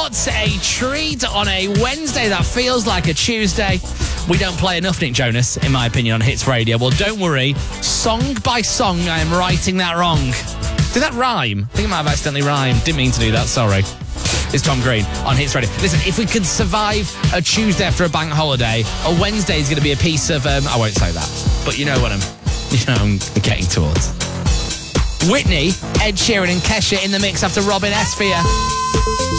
What a treat on a Wednesday that feels like a Tuesday. We don't play enough Nick Jonas, in my opinion, on Hits Radio. Well, don't worry. Song by song, I am writing that wrong. Did that rhyme? I think it might have accidentally rhymed. Didn't mean to do that, sorry. It's Tom Green on Hits Radio. Listen, if we could survive a Tuesday after a bank holiday, a Wednesday is going to be a piece of... I won't say that, but you know what I'm getting towards. Whitney, Ed Sheeran and Kesha in the mix after Robin S for you.